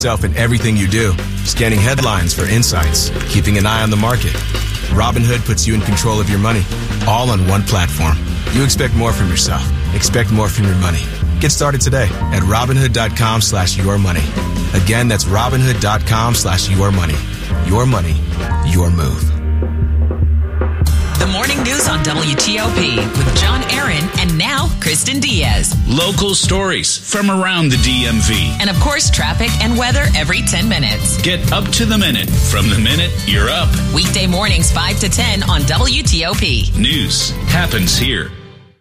Yourself in everything you do, scanning headlines for insights, keeping an eye on the market. Robinhood puts you in control of your money, all on one platform. You expect more from yourself. Expect more from your money. Get started today at Robinhood.com/yourmoney. Again, that's Robinhood.com/yourmoney. Your money, your move. The morning news on WTOP with John Aaron and now Kristen Diaz. Local stories from around the DMV. And of course, traffic and weather every 10 minutes. Get up to the minute from the minute you're up. Weekday mornings 5 to 10 on WTOP. News happens here.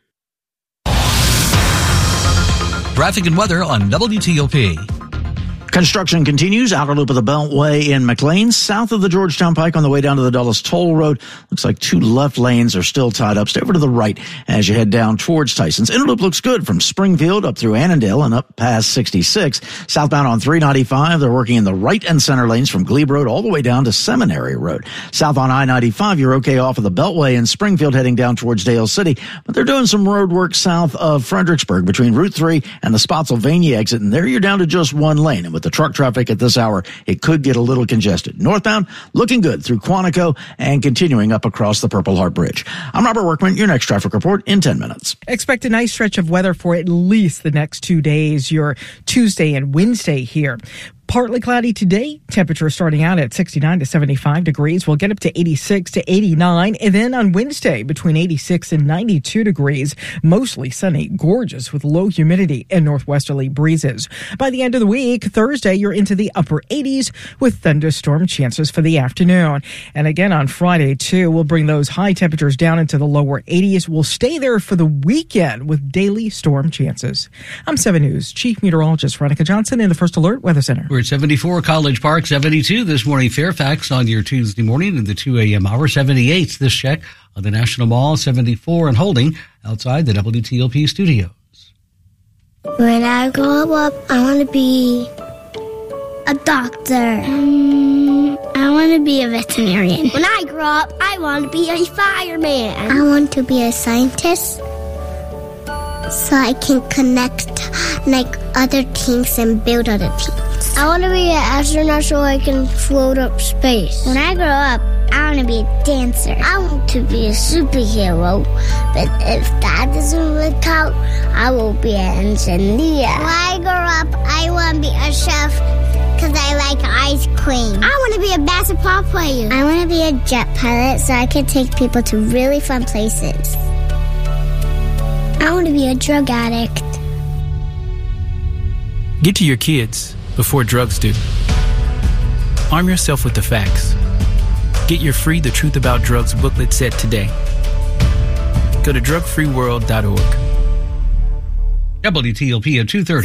Traffic and weather on WTOP. Construction continues. Outer loop of the Beltway in McLean, south of the Georgetown Pike on the way down to the Dulles Toll Road. Looks like 2 left lanes are still tied up. Stay over to the right as you head down towards Tyson's. Inner loop looks good from Springfield up through Annandale and up past 66. Southbound on 395, they're working in the right and center lanes from Glebe Road all the way down to Seminary Road. South on I-95, you're okay off of the Beltway in Springfield heading down towards Dale City, but they're doing some road work south of Fredericksburg between Route 3 and the Spotsylvania exit, and there you're down to just 1 lane. And with the truck traffic at this hour, it could get a little congested. Northbound, looking good through Quantico and continuing up across the Purple Heart Bridge. I'm Robert Workman, your next traffic report in 10 minutes. Expect a nice stretch of weather for at least the next 2 days, your Tuesday and Wednesday here. Partly cloudy today. Temperature starting out at 69 to 75 degrees. We'll get up to 86 to 89. And then on Wednesday, between 86 and 92 degrees. Mostly sunny, gorgeous with low humidity and northwesterly breezes. By the end of the week, Thursday, you're into the upper 80s with thunderstorm chances for the afternoon. And again on Friday, too, we'll bring those high temperatures down into the lower 80s. We'll stay there for the weekend with daily storm chances. I'm 7 News Chief Meteorologist Veronica Johnson in the First Alert Weather Center. We're at 74 College Park, 72 this morning. Fairfax on your Tuesday morning in the 2 a.m. hour. 78 this check on the National Mall. 74 and holding outside the WTOP studios. When I grow up, I want to be a doctor. I want to be a veterinarian. When I grow up, I want to be a fireman. I want to be a scientist so I can connect like other things and build other things. I want to be an astronaut so I can float up space. When I grow up, I want to be a dancer. I want to be a superhero, but if that doesn't work out, I will be an engineer. When I grow up, I want to be a chef because I like ice cream. I want to be a basketball player. I want to be a jet pilot so I can take people to really fun places. I want to be a drug addict. Get to your kids before drugs do. Arm yourself with the facts. Get your free The Truth About Drugs booklet set today. Go to drugfreeworld.org. WTOP at 2:30.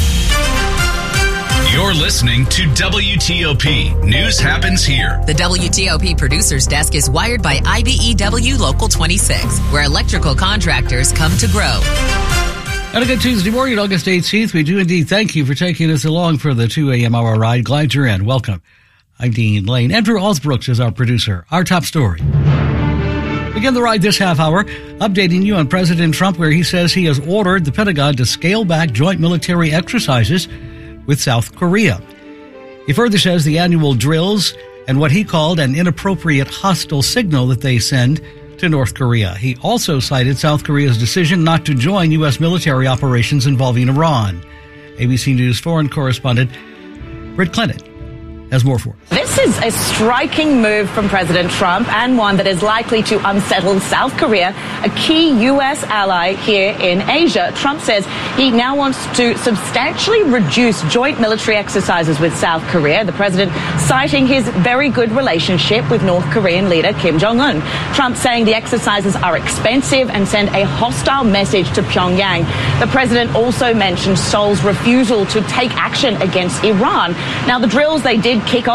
You're listening to WTOP. News happens here. The WTOP Producers Desk is wired by IBEW Local 26, where electrical contractors come to grow. And a good Tuesday morning, August 18th. We do indeed thank you for taking us along for the 2 a.m. hour ride. Glad you're in. Welcome. I'm Dean Lane. Andrew Osbrooks is our producer. Our top story. Begin the ride this half hour, updating you on President Trump, where he says he has ordered the Pentagon to scale back joint military exercises with South Korea. He further says the annual drills and what he called an inappropriate hostile signal that they send to North Korea. He also cited South Korea's decision not to join U.S. military operations involving Iran. ABC News foreign correspondent Britt Clinton has more for us. This is a striking move from President Trump and one that is likely to unsettle South Korea, a key U.S. ally here in Asia. Trump says he now wants to substantially reduce joint military exercises with South Korea, the president citing his very good relationship with North Korean leader Kim Jong-un. Trump saying the exercises are expensive and send a hostile message to Pyongyang. The president also mentioned Seoul's refusal to take action against Iran. Now, the drills they did kick off, they're really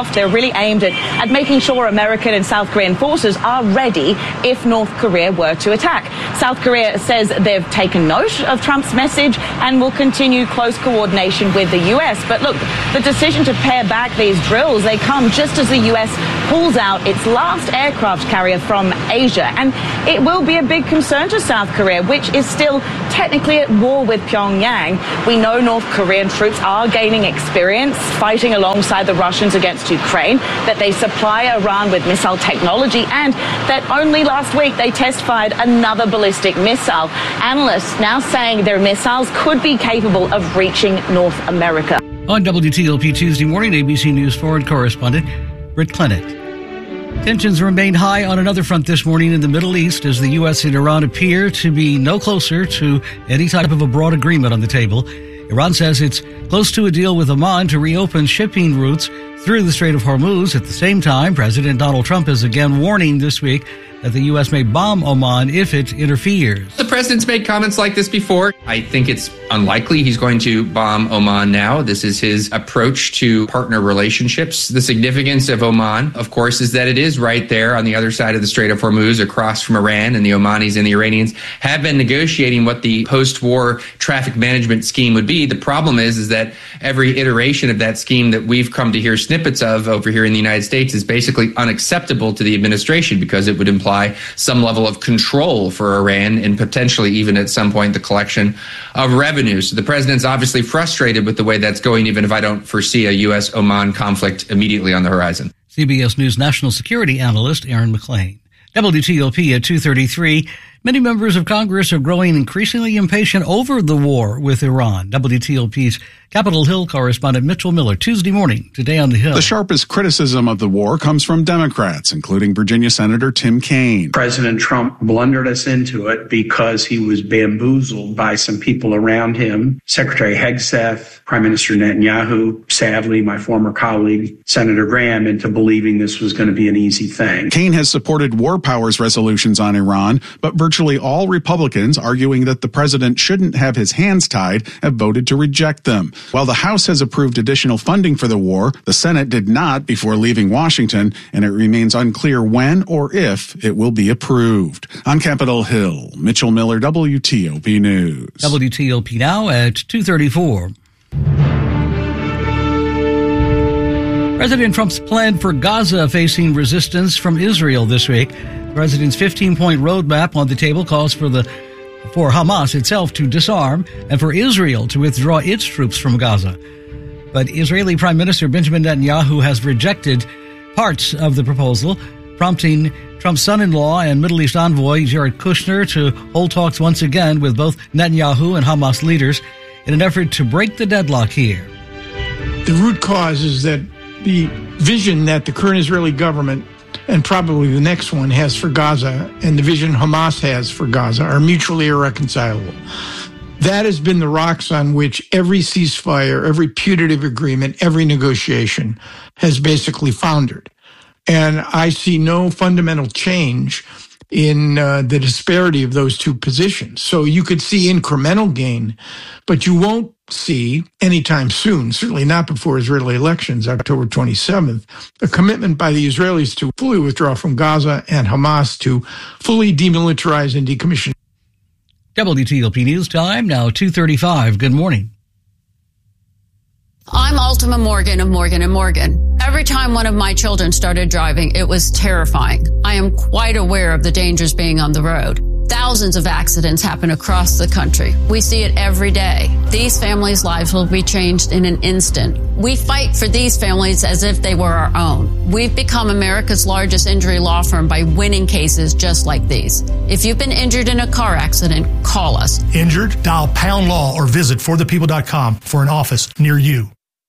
really aimed at making sure American and South Korean forces are ready if North Korea were to attack. South Korea says they've taken note of Trump's message and will continue close coordination with the U.S. But look, the decision to pare back these drills, they come just as the U.S. pulls out its last aircraft carrier from Asia. And it will be a big concern to South Korea, which is still technically at war with Pyongyang. We know North Korean troops are gaining experience fighting alongside the Russians against Ukraine, that they supply Iran with missile technology, and that only last week they test-fired another ballistic missile. Analysts now saying their missiles could be capable of reaching North America. On WTOP Tuesday morning, ABC News foreign correspondent Britt Clennett. Tensions remain high on another front this morning in the Middle East as the U.S. and Iran appear to be no closer to any type of a broad agreement on the table. Iran says it's close to a deal with Oman to reopen shipping routes through the Strait of Hormuz. At the same time, President Donald Trump is again warning this week that the U.S. may bomb Oman if it interferes. The president's made comments like this before. I think it's unlikely he's going to bomb Oman now. This is his approach to partner relationships. The significance of Oman, of course, is that it is right there on the other side of the Strait of Hormuz, across from Iran, and the Omanis and the Iranians have been negotiating what the post-war traffic management scheme would be. The problem is that every iteration of that scheme that we've come to hear snippets of over here in the United States is basically unacceptable to the administration because it would imply some level of control for Iran and potentially even at some point the collection of revenue. So the president's obviously frustrated with the way that's going, even if I don't foresee a U.S.-Oman conflict immediately on the horizon. CBS News national security analyst Aaron McLean. WTOP at 2:33. Many members of Congress are growing increasingly impatient over the war with Iran. WTOP's Capitol Hill correspondent Mitchell Miller, Tuesday morning, Today on the Hill. The sharpest criticism of the war comes from Democrats, including Virginia Senator Tim Kaine. President Trump blundered us into it because he was bamboozled by some people around him. Secretary Hegseth, Prime Minister Netanyahu, sadly, my former colleague, Senator Graham, into believing this was going to be an easy thing. Kaine has supported war powers resolutions on Iran, but virtually all Republicans arguing that the president shouldn't have his hands tied have voted to reject them. While the House has approved additional funding for the war, the Senate did not before leaving Washington, and it remains unclear when or if it will be approved. On Capitol Hill, Mitchell Miller, WTOP News. WTOP now at 2:34. President Trump's plan for Gaza facing resistance from Israel this week. The president's 15-point roadmap on the table calls for Hamas itself to disarm and for Israel to withdraw its troops from Gaza. But Israeli Prime Minister Benjamin Netanyahu has rejected parts of the proposal, prompting Trump's son-in-law and Middle East envoy Jared Kushner to hold talks once again with both Netanyahu and Hamas leaders in an effort to break the deadlock here. The root cause is that the vision that the current Israeli government and probably the next one has for Gaza and the vision Hamas has for Gaza are mutually irreconcilable. That has been the rocks on which every ceasefire, every putative agreement, every negotiation has basically foundered. And I see no fundamental change in the disparity of those two positions. So you could see incremental gain, but you won't see anytime soon, certainly not before Israeli elections, October 27th, a commitment by the Israelis to fully withdraw from Gaza and Hamas to fully demilitarize and decommission. WTOP News Time, now 2:35. Good morning. I'm Ultima Morgan of Morgan & Morgan. Every time one of my children started driving, it was terrifying. I am quite aware of the dangers being on the road. Thousands of accidents happen across the country. We see it every day. These families' lives will be changed in an instant. We fight for these families as if they were our own. We've become America's largest injury law firm by winning cases just like these. If you've been injured in a car accident, call us. Injured? Dial Pound Law or visit forthepeople.com for an office near you.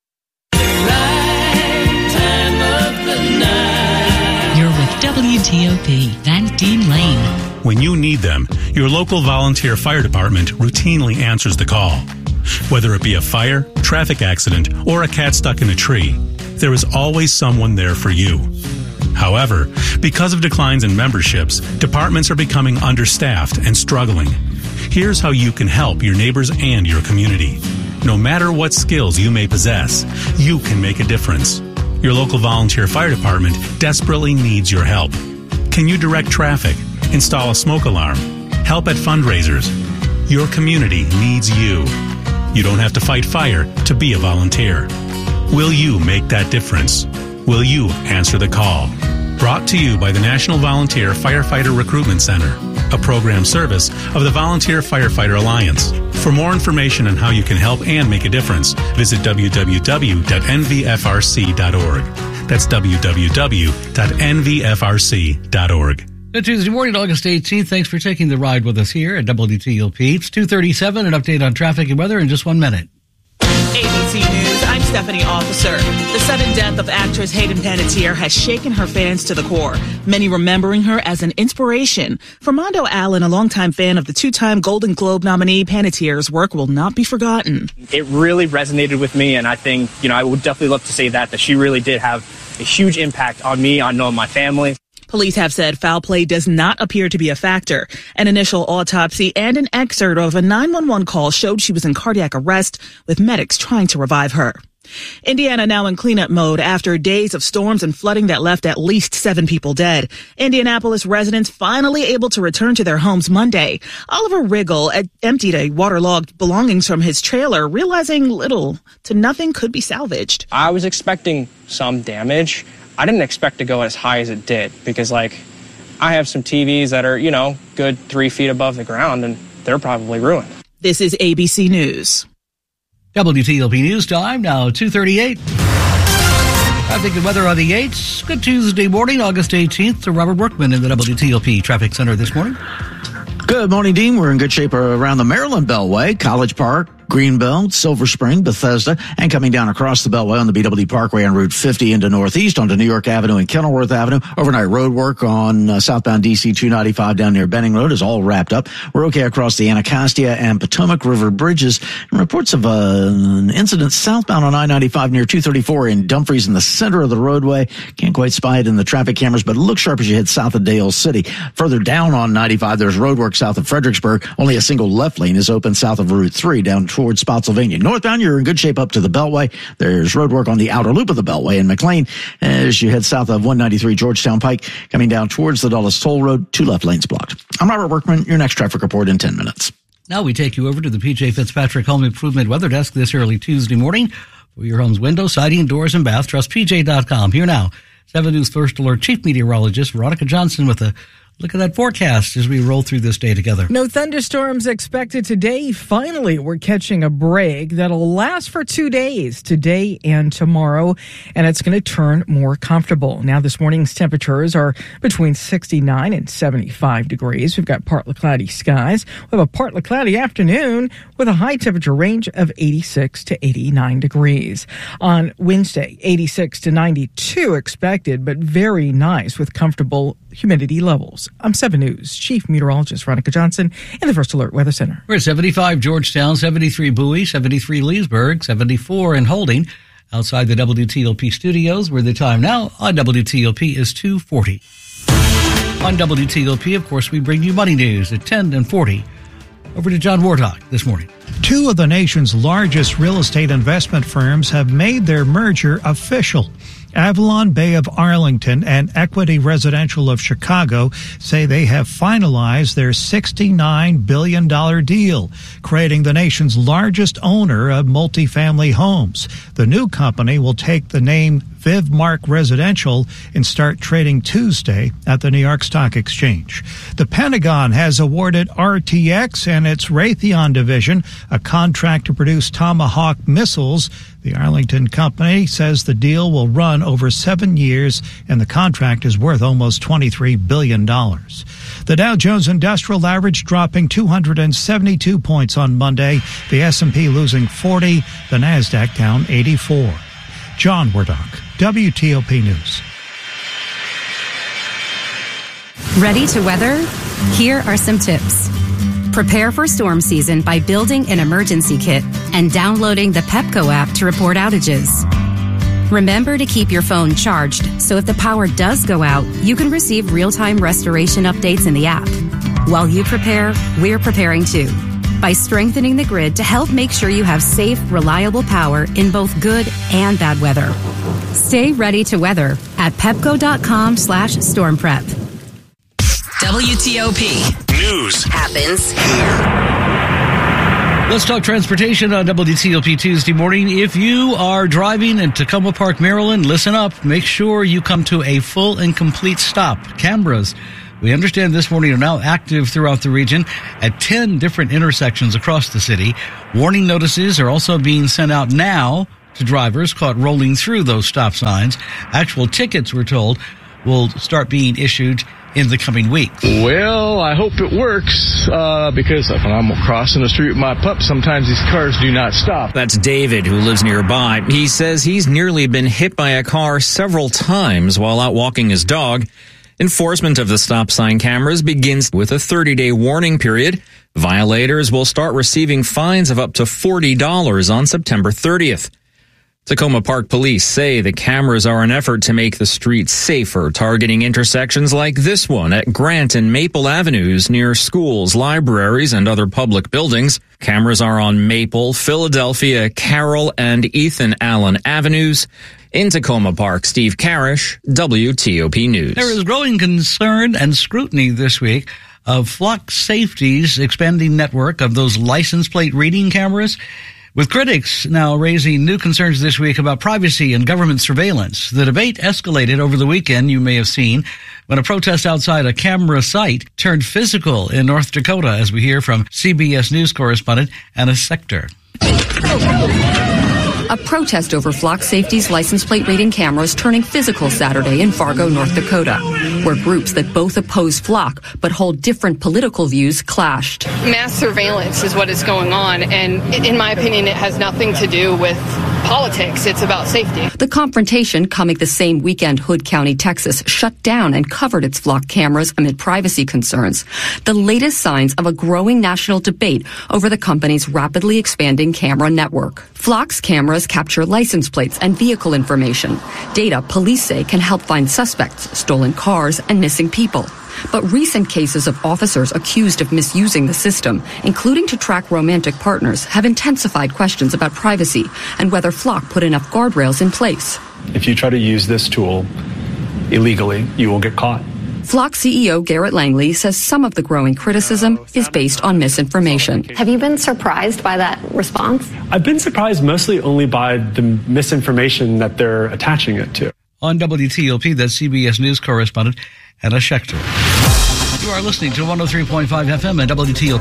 You're with WTOP, Van Dean Lane. When you need them, your local volunteer fire department routinely answers the call. Whether it be a fire, traffic accident, or a cat stuck in a tree, there is always someone there for you. However, because of declines in memberships, departments are becoming understaffed and struggling. Here's how you can help your neighbors and your community. No matter what skills you may possess, you can make a difference. Your local volunteer fire department desperately needs your help. Can you direct traffic, install a smoke alarm, help at fundraisers? Your community needs you. You don't have to fight fire to be a volunteer. Will you make that difference? Will you answer the call? Brought to you by the National Volunteer Firefighter Recruitment Center, a program service of the Volunteer Firefighter Alliance. For more information on how you can help and make a difference, visit www.nvfrc.org. That's www.nvfrc.org. Tuesday morning, August 18th. Thanks for taking the ride with us here at WTOP. It's 2:37, an update on traffic and weather in just 1 minute. ABC News, I'm Stephanie Officer. The sudden death of actress Hayden Panettiere has shaken her fans to the core, many remembering her as an inspiration. For Mondo Allen, a longtime fan of the two-time Golden Globe nominee, Panettiere's work will not be forgotten. It really resonated with me, and I think, I would definitely love to say that she really did have a huge impact on me, on my family. Police have said foul play does not appear to be a factor. An initial autopsy and an excerpt of a 911 call showed she was in cardiac arrest, with medics trying to revive her. Indiana now in cleanup mode after days of storms and flooding that left at least 7 people dead. Indianapolis residents finally able to return to their homes Monday. Oliver Riggle emptied a waterlogged belongings from his trailer, realizing little to nothing could be salvaged. I was expecting some damage. I didn't expect to go as high as it did because, I have some TVs that are, good 3 feet above the ground, and they're probably ruined. This is ABC News. WTOP News Time, now 2:38. Traffic and weather on the 8th. Good Tuesday morning, August 18th. To Robert Workman in the WTOP Traffic Center this morning. Good morning, Dean. We're in good shape around the Maryland Beltway, College Park, Greenbelt, Silver Spring, Bethesda, and coming down across the Beltway on the BW Parkway on Route 50 into Northeast onto New York Avenue and Kenilworth Avenue. Overnight road work on southbound DC 295 down near Benning Road is all wrapped up. We're okay across the Anacostia and Potomac River bridges. And reports of an incident southbound on I-95 near 234 in Dumfries in the center of the roadway. Can't quite spy it in the traffic cameras, but it looks sharp as you head south of Dale City. Further down on 95, there's road work south of Fredericksburg. Only a single left lane is open south of Route 3 down towards Spotsylvania. Northbound, you're in good shape up to the Beltway. There's road work on the outer loop of the Beltway in McLean as you head south of 193 Georgetown Pike, coming down towards the Dulles Toll Road, 2 left lanes blocked. I'm Robert Workman. Your next traffic report in 10 minutes. Now we take you over to the P.J. Fitzpatrick Home Improvement Weather Desk this early Tuesday morning. For your home's window, siding, doors, and bath, trust PJ.com. Here now, 7 News First Alert Chief Meteorologist Veronica Johnson with a look at that forecast as we roll through this day together. No thunderstorms expected today. Finally, we're catching a break that'll last for 2 days, today and tomorrow, and it's going to turn more comfortable. Now, this morning's temperatures are between 69 and 75 degrees. We've got partly cloudy skies. We have a partly cloudy afternoon with a high temperature range of 86 to 89 degrees. On Wednesday, 86 to 92 expected, but very nice with comfortable humidity levels. I'm 7 News Chief Meteorologist Veronica Johnson in the First Alert Weather Center. We're at 75 Georgetown, 73 Bowie, 73 Leesburg, 74 in Holding. Outside the WTOP studios, where the time now on WTOP is 2:40. On WTOP, of course, we bring you money news at 10 and 40. Over to John Wardock this morning. 2 of the nation's largest real estate investment firms have made their merger official. Avalon Bay of Arlington and Equity Residential of Chicago say they have finalized their $69 billion deal, creating the nation's largest owner of multifamily homes. The new company will take the name Vivmark Residential and start trading Tuesday at the New York Stock Exchange. The Pentagon has awarded RTX and its Raytheon division a contract to produce Tomahawk missiles. The Arlington company says the deal will run over 7 years, and the contract is worth almost $23 billion. The Dow Jones Industrial Average dropping 272 points on Monday, the S&P losing 40, the NASDAQ down 84. John Wardock, WTOP News. Ready to weather? Here are some tips. Prepare for storm season by building an emergency kit and downloading the Pepco app to report outages. Remember to keep your phone charged so if the power does go out, you can receive real-time restoration updates in the app. While you prepare, we're preparing too, by strengthening the grid to help make sure you have safe, reliable power in both good and bad weather. Stay ready to weather at pepco.com/stormprep. WTOP. News happens here. Let's talk transportation on WTOP Tuesday morning. If you are driving in Tacoma Park, Maryland, listen up. Make sure you come to a full and complete stop. Cameras, we understand this morning, are now active throughout the region at 10 different intersections across the city. Warning notices are also being sent out now to drivers caught rolling through those stop signs. Actual tickets, we're told, will start being issued in the coming weeks. Well, I hope it works, because when I'm crossing the street with my pup, sometimes these cars do not stop. That's David, who lives nearby. He says he's nearly been hit by a car several times while out walking his dog. Enforcement of the stop sign cameras begins with a 30-day warning period. Violators will start receiving fines of up to $40 on September 30th. Tacoma Park Police say the cameras are an effort to make the streets safer, targeting intersections like this one at Grant and Maple Avenues near schools, libraries, and other public buildings. Cameras are on Maple, Philadelphia, Carroll, and Ethan Allen Avenues. In Tacoma Park, Steve Karish, WTOP News. There is growing concern and scrutiny this week of Flock Safety's expanding network of those license plate reading cameras, with critics now raising new concerns this week about privacy and government surveillance. The debate escalated over the weekend, you may have seen, when a protest outside a camera site turned physical in North Dakota, as we hear from CBS News correspondent Anna Sector. A protest over Flock Safety's license plate reading cameras turning physical Saturday in Fargo, North Dakota, where groups that both oppose Flock but hold different political views clashed. Mass surveillance is what is going on, and in my opinion, it has nothing to do with politics. It's about safety. The confrontation coming the same weekend Hood County, Texas, shut down and covered its Flock cameras amid privacy concerns. The latest signs of a growing national debate over the company's rapidly expanding camera network. Flock's cameras capture license plates and vehicle information, data police say can help find suspects, stolen cars, and missing people. But recent cases of officers accused of misusing the system, including to track romantic partners, have intensified questions about privacy and whether Flock put enough guardrails in place. If you try to use this tool illegally, you will get caught. Flock CEO Garrett Langley says some of the growing criticism is based on misinformation. Have you been surprised by that response? I've been surprised mostly only by the misinformation that they're attaching it to. On WTOP, that's CBS News correspondent Anna Schechter. You are listening to 103.5 FM at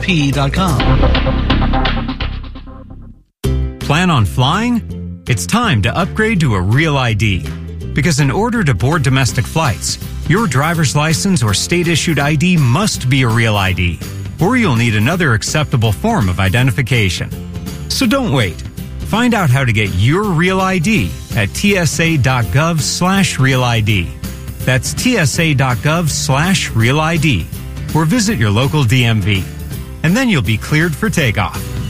WTOP.com. Plan on flying? It's time to upgrade to a Real ID. Because in order to board domestic flights, your driver's license or state-issued ID must be a Real ID, or you'll need another acceptable form of identification. So don't wait. Find out how to get your Real ID at tsa.gov/Real ID. That's tsa.gov/Real ID, or visit your local DMV. And then you'll be cleared for takeoff.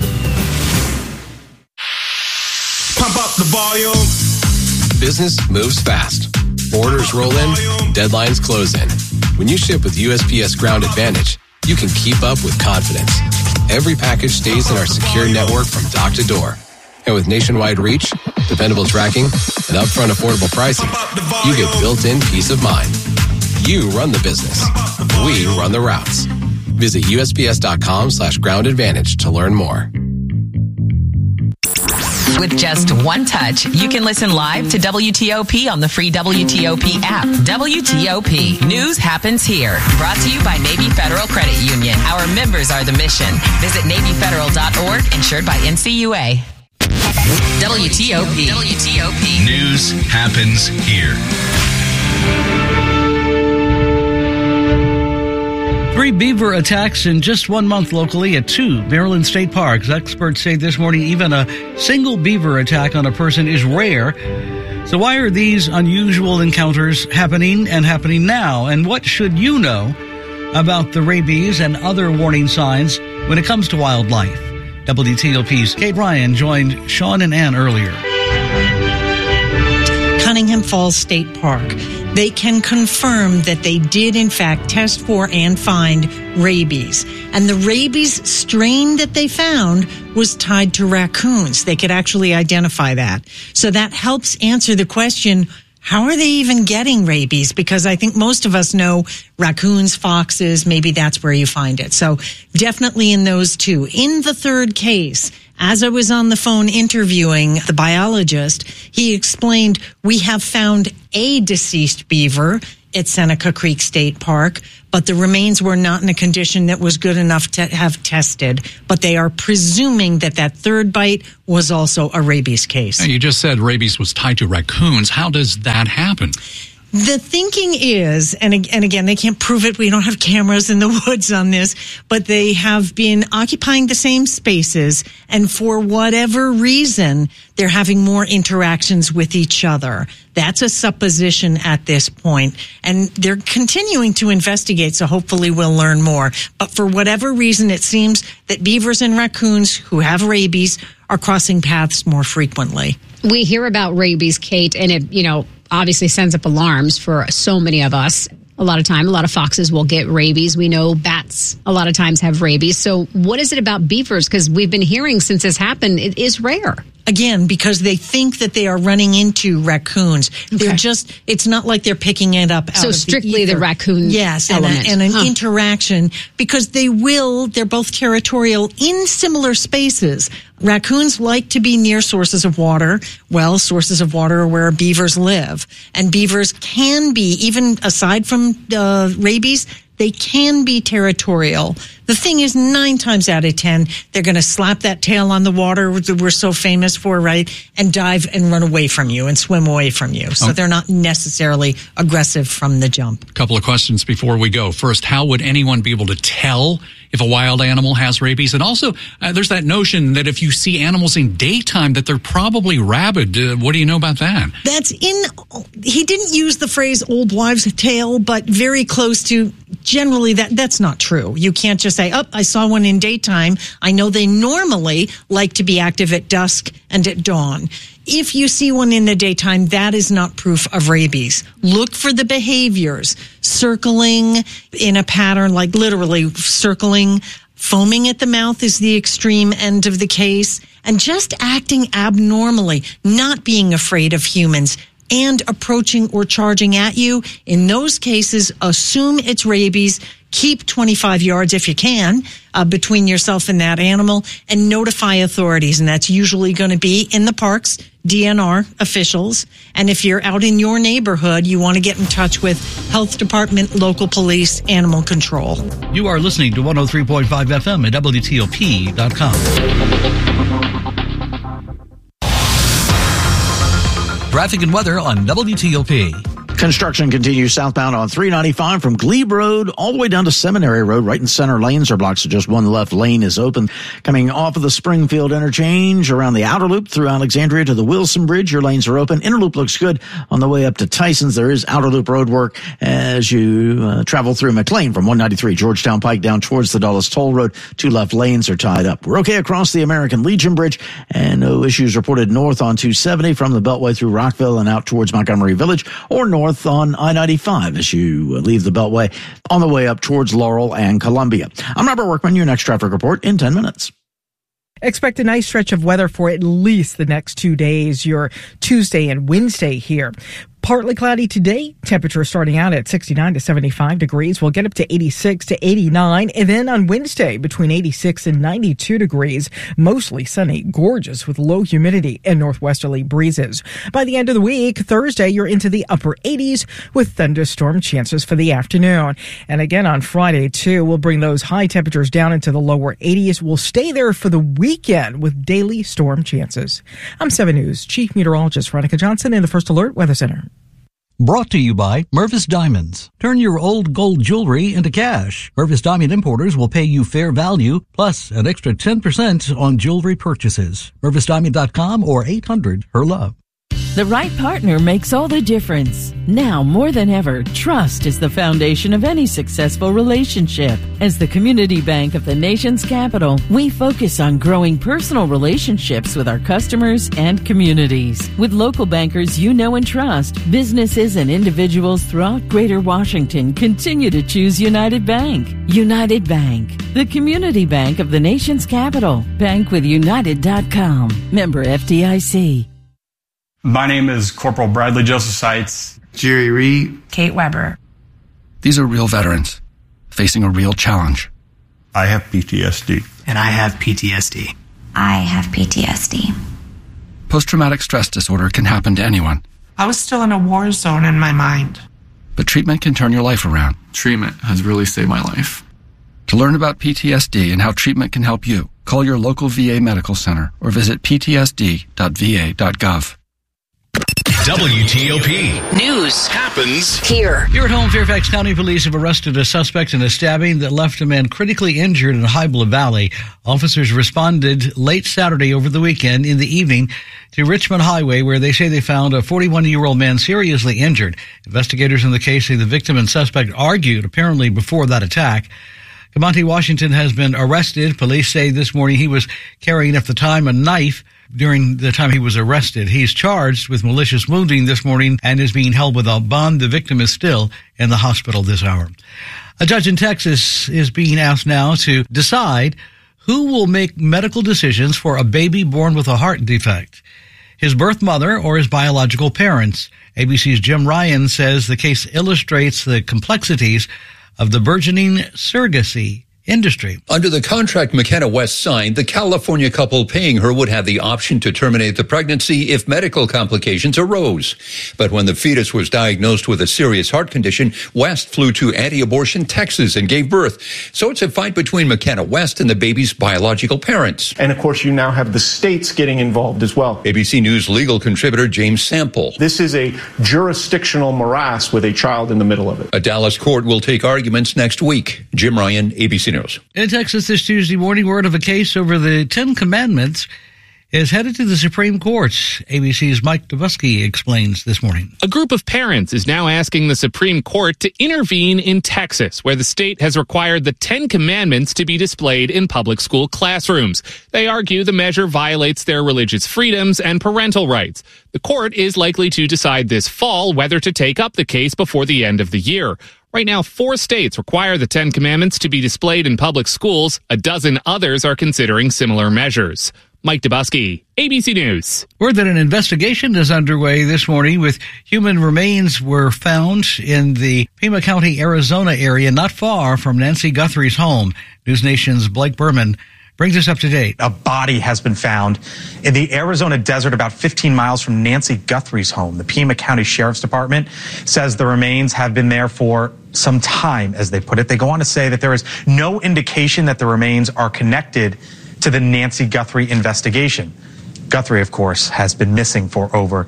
Pump up the volume. Business moves fast. Orders roll in, deadlines close in. When you ship with USPS Ground Advantage, you can keep up with confidence. Every package stays in our secure network from dock to door. And with nationwide reach, dependable tracking, and upfront affordable pricing, you get built-in peace of mind. You run the business. We run the routes. Visit USPS.com/Ground Advantage to learn more. With just one touch, you can listen live to WTOP on the free WTOP app. WTOP. News happens here. Brought to you by Navy Federal Credit Union. Our members are the mission. Visit NavyFederal.org, insured by NCUA. WTOP. WTOP. News happens here. 3 beaver attacks in just 1 month locally at 2 Maryland state parks. Experts say this morning even a single beaver attack on a person is rare. So why are these unusual encounters happening now? And what should you know about the rabies and other warning signs when it comes to wildlife? WTOP's Kate Ryan joined Sean and Ann earlier. Cunningham Falls State Park. they can confirm that they did, in fact, test for and find rabies. And the rabies strain that they found was tied to raccoons. They could actually identify that. So that helps answer the question, how are they even getting rabies? Because I think most of us know raccoons, foxes, maybe that's where you find it. So definitely in those two. In the third case, as I was on the phone interviewing the biologist, he explained, we have found a deceased beaver at Seneca Creek State Park, but the remains were not in a condition that was good enough to have tested. But they are presuming that that third bite was also a rabies case. Now, you just said rabies was tied to raccoons. How does that happen? The thinking is, and again, they can't prove it. We don't have cameras in the woods on this, but they have been occupying the same spaces, and for whatever reason, they're having more interactions with each other. That's a supposition at this point, and they're continuing to investigate, so hopefully we'll learn more. But for whatever reason, it seems that beavers and raccoons who have rabies are crossing paths more frequently. We hear about rabies, Kate, and it, obviously sends up alarms for so many of us. A lot of foxes will get rabies. We know bats a lot of times have rabies. So what is it about beavers? Because we've been hearing since this happened, it is rare. Again, because they think that they are running into raccoons. Okay. It's not like they're picking it up out so of strictly the raccoon element. And an interaction, because they're both territorial in similar spaces. Raccoons like to be near sources of water. Well, sources of water are where beavers live. And beavers can be, even aside from rabies, they can be territorial. The thing is, 9 times out of 10, they're going to slap that tail on the water that we're so famous for, right? And dive and run away from you and swim away from you. So they're not necessarily aggressive from the jump. A couple of questions before we go. First, how would anyone be able to tell if a wild animal has rabies? And also, there's that notion that if you see animals in daytime, that they're probably rabid. What do you know about that? He didn't use the phrase old wives' tale, but very close to, generally that's not true. You can't just say, I saw one in daytime. I know they normally like to be active at dusk and at dawn. If you see one in the daytime, that is not proof of rabies. Look for the behaviors. Circling in a pattern, like literally circling. Foaming at the mouth is the extreme end of the case. And just acting abnormally, not being afraid of humans, and approaching or charging at you. In those cases, assume it's rabies. Keep 25 yards if you can between yourself and that animal, and notify authorities. And that's usually going to be in the parks, DNR officials. And if you're out in your neighborhood, you want to get in touch with health department, local police, animal control. You are listening to 103.5 FM at WTOP.com. Traffic and weather on WTOP. Construction continues southbound on 395 from Glebe Road all the way down to Seminary Road. Right in center lanes are blocked, so just one left lane is open. Coming off of the Springfield interchange around the outer loop through Alexandria to the Wilson Bridge, your lanes are open. Inner loop looks good on the way up to Tyson's. There is outer loop road work as you travel through McLean from 193 Georgetown Pike down towards the Dulles Toll Road. 2 left lanes are tied up. We're okay across the American Legion Bridge, and no issues reported north on 270 from the Beltway through Rockville and out towards Montgomery Village, or north on I-95 as you leave the Beltway on the way up towards Laurel and Columbia. I'm Robert Workman, your next traffic report in 10 minutes. Expect a nice stretch of weather for at least the next 2 days, your Tuesday and Wednesday here. Partly cloudy today. Temperature starting out at 69 to 75 degrees. We'll get up to 86 to 89. And then on Wednesday, between 86 and 92 degrees. Mostly sunny, gorgeous with low humidity and northwesterly breezes. By the end of the week, Thursday, you're into the upper 80s with thunderstorm chances for the afternoon. And again on Friday, too, we'll bring those high temperatures down into the lower 80s. We'll stay there for the weekend with daily storm chances. I'm 7 News Chief Meteorologist Veronica Johnson in the First Alert Weather Center. Brought to you by Mervis Diamonds. Turn your old gold jewelry into cash. Mervis Diamond Importers will pay you fair value, plus an extra 10% on jewelry purchases. MervisDiamond.com or 800-HER-LOVE. The right partner makes all the difference. Now, more than ever, trust is the foundation of any successful relationship. As the community bank of the nation's capital, we focus on growing personal relationships with our customers and communities. With local bankers you know and trust, businesses and individuals throughout Greater Washington continue to choose United Bank. United Bank, the community bank of the nation's capital. Bankwithunited.com. Member FDIC. My name is Corporal Bradley Joseph Seitz. Jerry Reed. Kate Weber. These are real veterans facing a real challenge. I have PTSD. And I have PTSD. I have PTSD. Post-traumatic stress disorder can happen to anyone. I was still in a war zone in my mind. But treatment can turn your life around. Treatment has really saved my life. To learn about PTSD and how treatment can help you, call your local VA medical center or visit ptsd.va.gov. WTOP. News happens here. Here at home, Fairfax County Police have arrested a suspect in a stabbing that left a man critically injured in Hybla Valley. Officers responded late Saturday over the weekend in the evening to Richmond Highway, where they say they found a 41-year-old man seriously injured. Investigators in the case say the victim and suspect argued, apparently before that attack. Camonte Washington has been arrested. Police say this morning he was carrying at the time a knife during the time he was arrested. He's charged with malicious wounding this morning and is being held without bond. The victim is still in the hospital this hour. A judge in Texas is being asked now to decide who will make medical decisions for a baby born with a heart defect, his birth mother or his biological parents. ABC's Jim Ryan says the case illustrates the complexities of the burgeoning surrogacy industry. Under the contract McKenna West signed, the California couple paying her would have the option to terminate the pregnancy if medical complications arose. But when the fetus was diagnosed with a serious heart condition, West flew to anti-abortion Texas and gave birth. So it's a fight between McKenna West and the baby's biological parents. And of course, you now have the states getting involved as well. ABC News legal contributor James Sample. This is a jurisdictional morass with a child in the middle of it. A Dallas court will take arguments next week. Jim Ryan, ABC News. In Texas this Tuesday morning, word of a case over the Ten Commandments is headed to the Supreme Court. ABC's Mike Dubusky explains this morning. A group of parents is now asking the Supreme Court to intervene in Texas, where the state has required the Ten Commandments to be displayed in public school classrooms. They argue the measure violates their religious freedoms and parental rights. The court is likely to decide this fall whether to take up the case before the end of the year. Right now, 4 states require the Ten Commandments to be displayed in public schools. A dozen others are considering similar measures. Mike Dubusky, ABC News. Word that an investigation is underway this morning with human remains were found in the Pima County, Arizona area, not far from Nancy Guthrie's home. News Nation's Blake Berman brings us up to date. A body has been found in the Arizona desert about 15 miles from Nancy Guthrie's home. The Pima County Sheriff's Department says the remains have been there for some time, as they put it. They go on to say that there is no indication that the remains are connected to the Nancy Guthrie investigation. Guthrie, of course, has been missing for over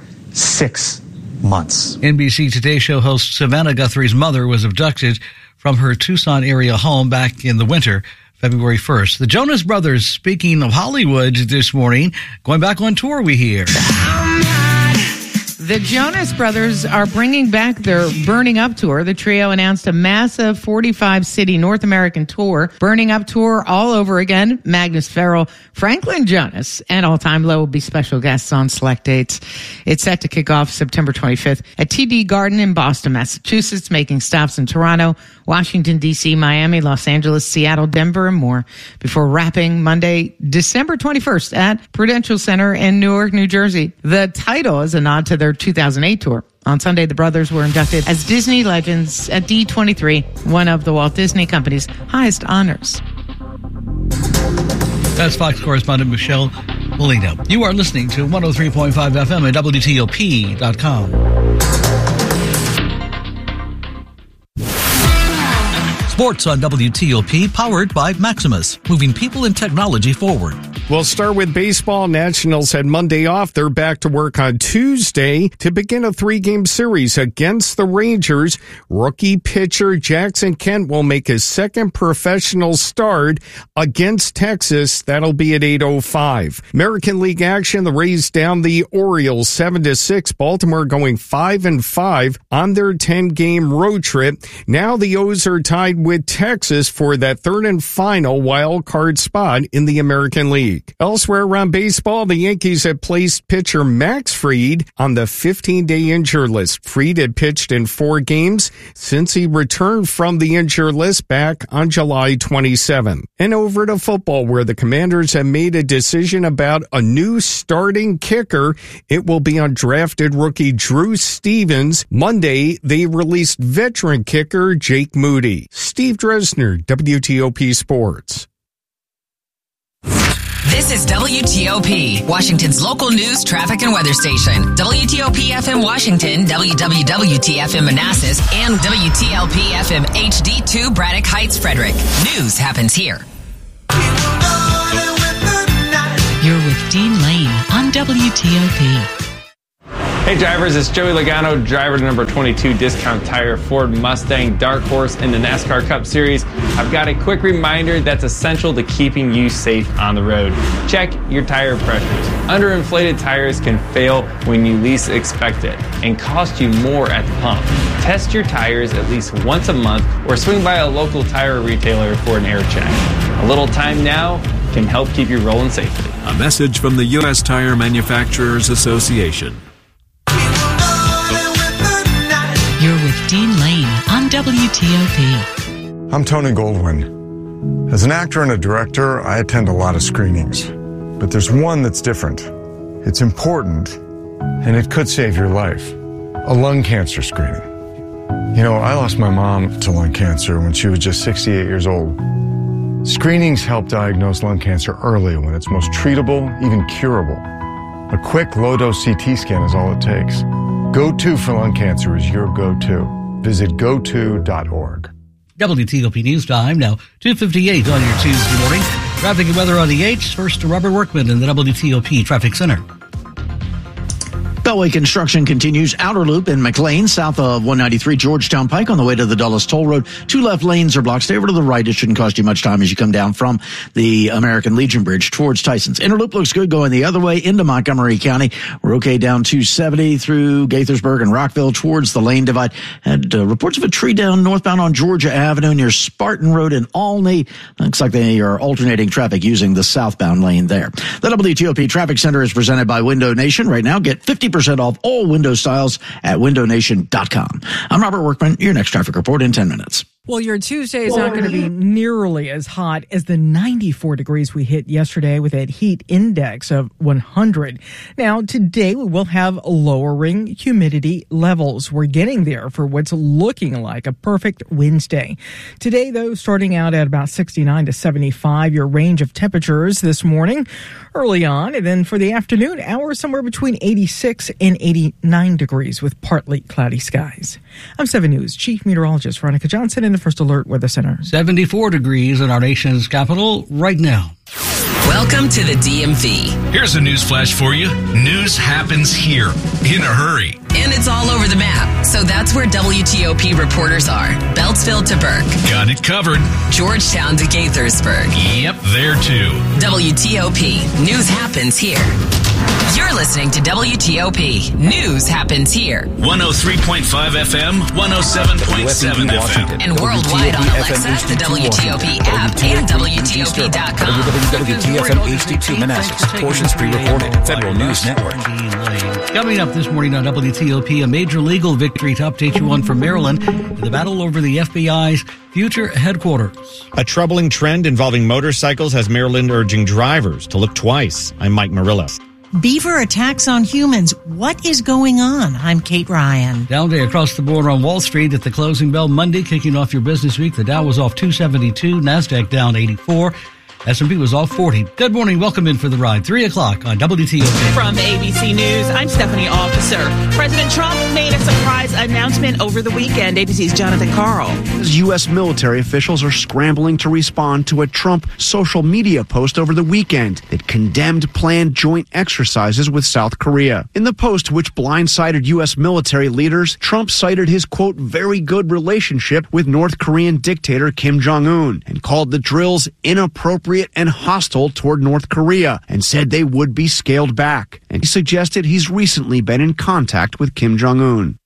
6 months. NBC Today Show host Savannah Guthrie's mother was abducted from her Tucson area home back in the winter, February 1st. The Jonas Brothers, speaking of Hollywood this morning, going back on tour, we hear. The Jonas Brothers are bringing back their Burning Up tour. The trio announced a massive 45-city North American tour. Burning Up tour all over again. Magnus Farrell, Franklin Jonas, and All Time Low will be special guests on select dates. It's set to kick off September 25th at TD Garden in Boston, Massachusetts, making stops in Toronto, Washington, D.C., Miami, Los Angeles, Seattle, Denver, and more, before wrapping Monday, December 21st at Prudential Center in Newark, New Jersey. The title is a nod to their 2008 tour. On Sunday, the brothers were inducted as Disney Legends at D23, one of the Walt Disney Company's highest honors. That's Fox correspondent Michelle Molino. You are listening to 103.5 FM at WTOP.com. Sports on WTOP, powered by Maximus, moving people and technology forward. We'll start with baseball. Nationals had Monday off. They're back to work on Tuesday to begin a 3-game series against the Rangers. Rookie pitcher Jackson Kent will make his second professional start against Texas. That'll be at 8:05. American League action. The Rays down the Orioles 7-6. Baltimore going 5-5 on their 10-game road trip. Now the O's are tied with Texas for that third and final wild card spot in the American League. Elsewhere around baseball, the Yankees have placed pitcher Max Fried on the 15-day injured list. Fried had pitched in 4 games since he returned from the injured list back on July 27. And over to football, where the Commanders have made a decision about a new starting kicker. It will be undrafted rookie Drew Stevens. Monday, they released veteran kicker Jake Moody. Steve Dresner, WTOP Sports. This is WTOP, Washington's local news, traffic, and weather station. WTOP FM Washington, WWWT-FM Manassas, and WTLP FM HD2 Braddock Heights, Frederick. News happens here. You're with Dean Lane on WTOP. Hey drivers, it's Joey Logano, driver to number 22 Discount Tire Ford Mustang Dark Horse in the NASCAR Cup Series. I've got a quick reminder that's essential to keeping you safe on the road. Check your tire pressures. Underinflated tires can fail when you least expect it and cost you more at the pump. Test your tires at least once a month or swing by a local tire retailer for an air check. A little time now can help keep you rolling safely. A message from the U.S. Tire Manufacturers Association. You're with Dean Lane on WTOP. I'm Tony Goldwyn. As an actor and a director, I attend a lot of screenings. But there's one that's different. It's important, and it could save your life. A lung cancer screening. You know, I lost my mom to lung cancer when she was just 68 years old. Screenings help diagnose lung cancer early when it's most treatable, even curable. A quick low-dose CT scan is all it takes. Go-To for lung cancer is your go-to. Visit goto.org. WTOP News Time, now 2:58 on your Tuesday morning. Traffic and weather on the 8th. First to Robert Workman in the WTOP Traffic Center. Beltway construction continues. Outer loop in McLean, south of 193 Georgetown Pike on the way to the Dulles Toll Road. 2 left lanes are blocked. Stay over to the right. It shouldn't cost you much time as you come down from the American Legion Bridge towards Tyson's. Inner loop looks good going the other way into Montgomery County. We're okay down 270 through Gaithersburg and Rockville towards the lane divide. Had reports of a tree down northbound on Georgia Avenue near Spartan Road in Olney. Looks like they are alternating traffic using the southbound lane there. The WTOP Traffic Center is presented by Window Nation. Right now, get 50% off all window styles at windownation.com. I'm Robert Workman. Your next traffic report in 10 minutes. Well, your Tuesday is not going to be nearly as hot as the 94 degrees we hit yesterday with that heat index of 100. Now, today we will have lowering humidity levels. We're getting there for what's looking like a perfect Wednesday. Today, though, starting out at about 69 to 75, your range of temperatures this morning early on. And then for the afternoon hours, somewhere between 86 and 89 degrees with partly cloudy skies. I'm 7 News Chief Meteorologist Veronica Johnson in the First Alert Weather Center. 74 degrees in our nation's capital right now. Welcome to the DMV. Here's a news flash for you. News happens here in a hurry. And it's all over the map. So that's where WTOP reporters are. Beltsville to Burke. Got it covered. Georgetown to Gaithersburg. Yep, there too. WTOP. News happens here. You're listening to WTOP. News happens here. 103.5 FM, 107.7 FM. And worldwide on Alexa, the WTOP app, and WTOP.com. WTFM HD2 Manassas. Portions pre-recorded. Federal News Network. Coming up this morning on WTOP, a major legal victory to update you on from Maryland in the battle over the FBI's future headquarters. A troubling trend involving motorcycles has Maryland urging drivers to look twice. I'm Mike Murillo. Beaver attacks on humans. What is going on? I'm Kate Ryan. Down day across the board on Wall Street at the closing bell Monday, kicking off your business week. The Dow was off 272, NASDAQ down 84. S&P was off 40. Good morning. Welcome in for the ride. 3 o'clock on WTOP. From ABC News, I'm Stephanie Officer. President Trump made a surprise announcement over the weekend. ABC's Jonathan Carl. U.S. military officials are scrambling to respond to a Trump social media post over the weekend that condemned planned joint exercises with South Korea. In the post, which blindsided U.S. military leaders, Trump cited his, quote, very good relationship with North Korean dictator Kim Jong-un and called the drills inappropriate and hostile toward North Korea and said they would be scaled back. And he suggested he's recently been in contact with Kim Jong-un.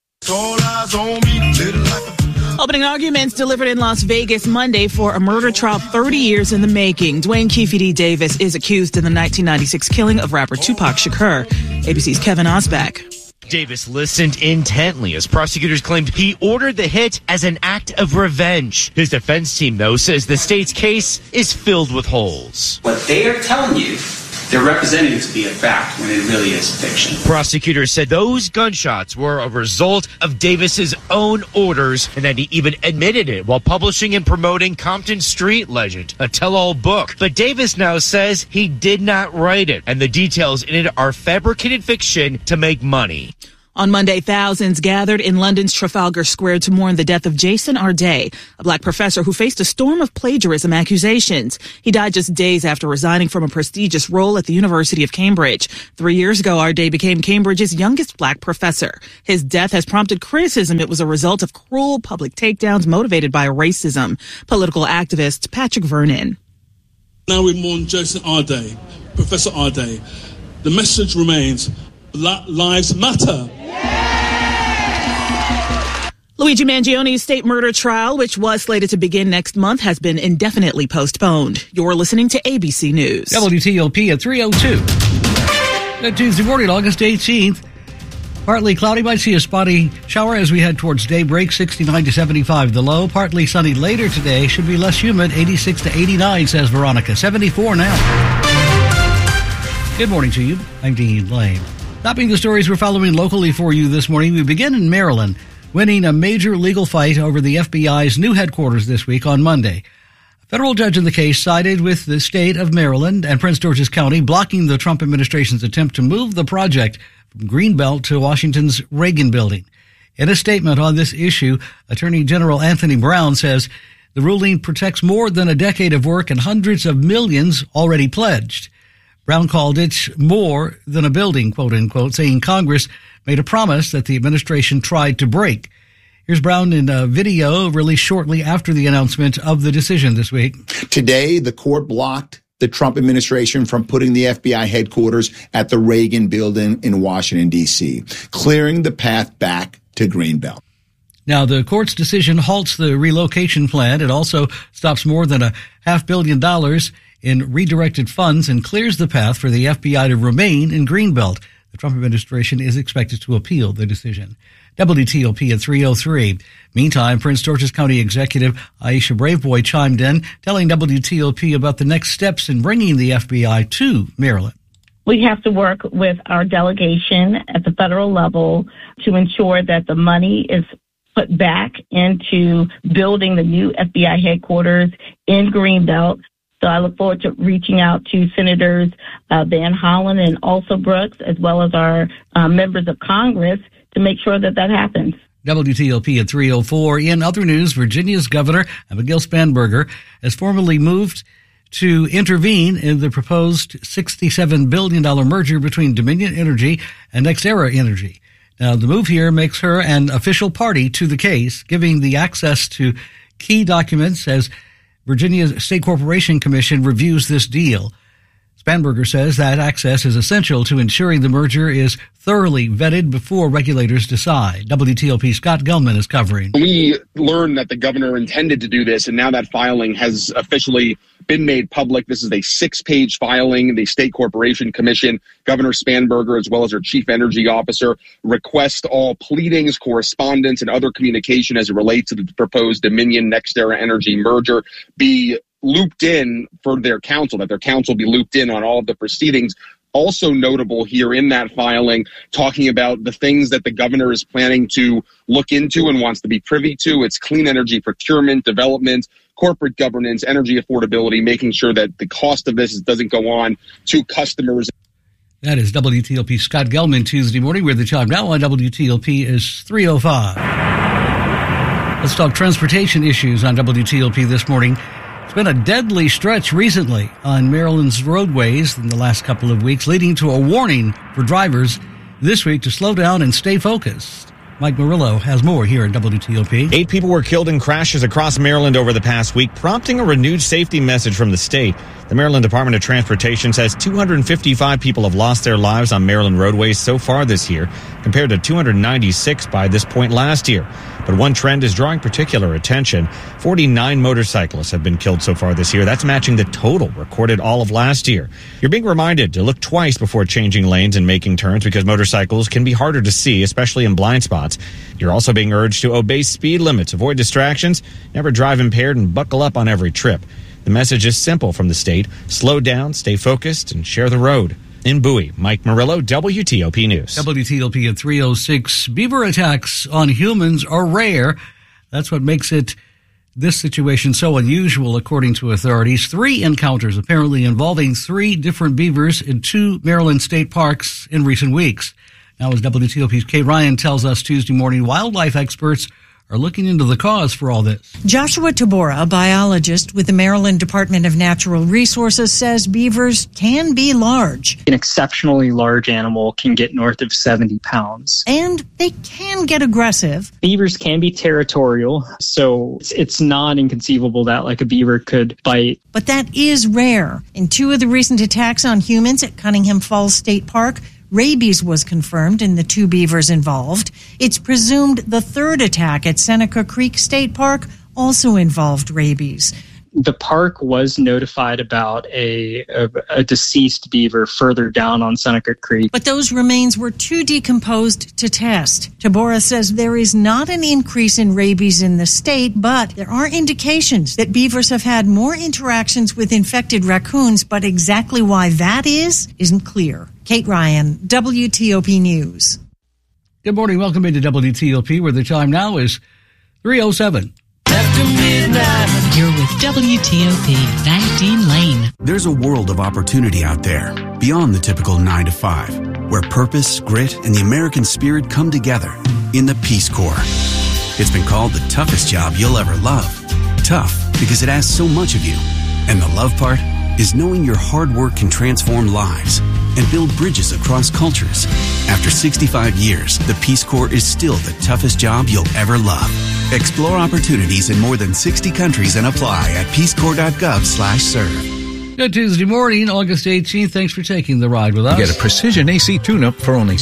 Opening arguments delivered in Las Vegas Monday for a murder trial 30 years in the making. Dwayne Keefe D. Davis is accused in the 1996 killing of rapper Tupac Shakur. ABC's Kevin Osbeck. Davis listened intently as prosecutors claimed he ordered the hit as an act of revenge. His defense team, though, says the state's case is filled with holes. What they are telling you, they're representing it to be a fact when it really is fiction. Prosecutors said those gunshots were a result of Davis's own orders and that he even admitted it while publishing and promoting Compton Street Legend, a tell-all book. But Davis now says he did not write it, and the details in it are fabricated fiction to make money. On Monday, thousands gathered in London's Trafalgar Square to mourn the death of Jason Arday, a black professor who faced a storm of plagiarism accusations. He died just days after resigning from a prestigious role at the University of Cambridge. 3 years ago, Arday became Cambridge's youngest black professor. His death has prompted criticism it was a result of cruel public takedowns motivated by racism. Political activist Patrick Vernon. Now we mourn Jason Arday, Professor Arday. The message remains, Black Lives Matter. Luigi Mangioni's state murder trial, which was slated to begin next month, has been indefinitely postponed. You're listening to ABC News. WTOP at 3:02. Good Tuesday morning, August 18th. Partly cloudy, might see a spotty shower as we head towards daybreak, 69 to 75 the low. Partly sunny later today, should be less humid, 86 to 89, says Veronica. 74 now. Good morning to you. I'm Dean Lane. Topping the stories we're following locally for you this morning, we begin in Maryland, winning a major legal fight over the FBI's new headquarters this week on Monday. A federal judge in the case sided with the state of Maryland and Prince George's County, blocking the Trump administration's attempt to move the project from Greenbelt to Washington's Reagan Building. In a statement on this issue, Attorney General Anthony Brown says the ruling protects more than a decade of work and hundreds of millions already pledged. Brown called it more than a building, quote unquote, saying Congress made a promise that the administration tried to break. Here's Brown in a video released shortly after the announcement of the decision this week. Today, the court blocked the Trump administration from putting the FBI headquarters at the Reagan Building in Washington, D.C., clearing the path back to Greenbelt. Now, the court's decision halts the relocation plan. It also stops more than $500 million in redirected funds and clears the path for the FBI to remain in Greenbelt. The Trump administration is expected to appeal the decision. WTOP at 3:03. Meantime, Prince George's County Executive Aisha Braveboy chimed in, telling WTOP about the next steps in bringing the FBI to Maryland. We have to work with our delegation at the federal level to ensure that the money is put back into building the new FBI headquarters in Greenbelt. So I look forward to reaching out to Senators Van Hollen and also Brooks, as well as our members of Congress, to make sure that that happens. WTOP at 3:04. In other news, Virginia's Governor Abigail Spanberger has formally moved to intervene in the proposed $67 billion merger between Dominion Energy and NextEra Energy. Now, the move here makes her an official party to the case, giving the access to key documents as Virginia's State Corporation Commission reviews this deal. Spanberger says that access is essential to ensuring the merger is thoroughly vetted before regulators decide. WTOP Scott Gelman is covering. We learned that the governor intended to do this, and now that filing has officially been made public. This is a 6-page filing. The State Corporation Commission, Governor Spanberger, as well as her chief energy officer, request all pleadings, correspondence, and other communication as it relates to the proposed Dominion NextEra Energy merger be looped in for their counsel, that their counsel be looped in on all of the proceedings. Also notable here in that filing, talking about the things that the governor is planning to look into and wants to be privy to. It's clean energy procurement, development, corporate governance, energy affordability, making sure that the cost of this doesn't go on to customers. That is WTOP Scott Gelman Tuesday morning, where the time now on WTOP is 3:05. Let's talk transportation issues on WTOP this morning. It's been a deadly stretch recently on Maryland's roadways in the last couple of weeks, leading to a warning for drivers this week to slow down and stay focused. Mike Murillo has more here at WTOP. 8 people were killed in crashes across Maryland over the past week, prompting a renewed safety message from the state. The Maryland Department of Transportation says 255 people have lost their lives on Maryland roadways so far this year, compared to 296 by this point last year. But one trend is drawing particular attention. 49 motorcyclists have been killed so far this year. That's matching the total recorded all of last year. You're being reminded to look twice before changing lanes and making turns because motorcycles can be harder to see, especially in blind spots. You're also being urged to obey speed limits, avoid distractions, never drive impaired, and buckle up on every trip. The message is simple from the state. Slow down, stay focused, and share the road. In Bowie, Mike Murillo, WTOP News. WTOP at 3:06. Beaver attacks on humans are rare. That's what makes this situation so unusual, according to authorities. 3 encounters apparently involving 3 different beavers in 2 Maryland state parks in recent weeks. Now, as WTOP's Kate Ryan tells us Tuesday morning, wildlife experts are looking into the cause for all this. Joshua Tabora, a biologist with the Maryland Department of Natural Resources, says beavers can be large. An exceptionally large animal can get north of 70 pounds. And they can get aggressive. Beavers can be territorial, so it's not inconceivable that like a beaver could bite. But that is rare. In 2 of the recent attacks on humans at Cunningham Falls State Park, rabies was confirmed in the 2 beavers involved. It's presumed the 3rd attack at Seneca Creek State Park also involved rabies. The park was notified about a deceased beaver further down on Seneca Creek. But those remains were too decomposed to test. Tabora says there is not an increase in rabies in the state, but there are indications that beavers have had more interactions with infected raccoons, but exactly why that isn't clear. Kate Ryan, WTOP News. Good morning. Welcome into WTOP, where the time now is 3:07. After midnight. You're with WTOP. Thank Dean Lane. There's a world of opportunity out there, beyond the typical 9 to 5, where purpose, grit, and the American spirit come together in the Peace Corps. It's been called the toughest job you'll ever love. Tough because it asks so much of you. And the love part is knowing your hard work can transform lives and build bridges across cultures. After 65 years, the Peace Corps is still the toughest job you'll ever love. Explore opportunities in more than 60 countries and apply at peacecorps.gov/serve. Good Tuesday morning, August 18th. Thanks for taking the ride with us. Get a precision AC tune-up for only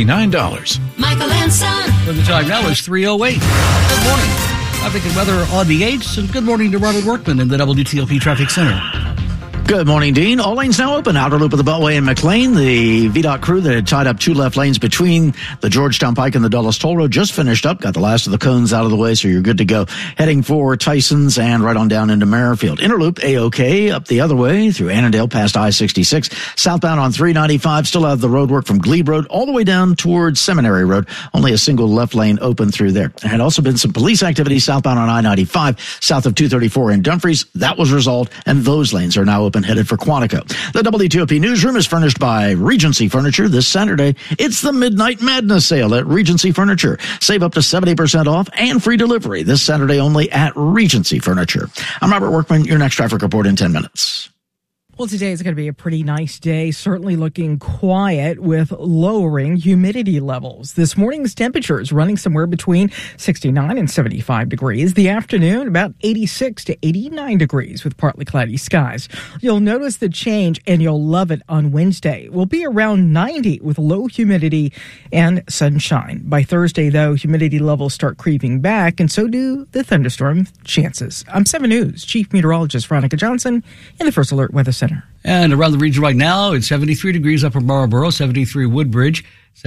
$69. Michael and Son. For the time now is 3:08. Good morning. Traffic and weather on the 8s, and good morning to Robert Workman in the WTOP Traffic Center. Good morning, Dean. All lanes now open. Outer loop of the Beltway in McLean. The VDOT crew that had tied up 2 left lanes between the Georgetown Pike and the Dulles Toll Road just finished up. Got the last of the cones out of the way, so you're good to go. Heading for Tyson's and right on down into Merrifield. Interloop A-OK up the other way through Annandale past I-66. Southbound on 395. Still have the road work from Glebe Road all the way down towards Seminary Road. Only a single left lane open through there. There had also been some police activity southbound on I-95 south of 234 in Dumfries. That was resolved, and those lanes are now open headed for Quantico. The WTOP newsroom is furnished by Regency Furniture. This Saturday, it's the Midnight Madness sale at Regency Furniture. Save up to 70% off and free delivery this Saturday only at Regency Furniture. I'm Robert Workman. Your next traffic report in 10 minutes. Well, today is going to be a pretty nice day, certainly looking quiet with lowering humidity levels. This morning's temperatures running somewhere between 69 and 75 degrees. The afternoon, about 86 to 89 degrees with partly cloudy skies. You'll notice the change, and you'll love it on Wednesday. We'll be around 90 with low humidity and sunshine. By Thursday, though, humidity levels start creeping back, and so do the thunderstorm chances. I'm 7 News Chief Meteorologist Veronica Johnson in the First Alert Weather Center. And around the region right now, it's 73 degrees Upper Marlboro, 73 Woodbridge,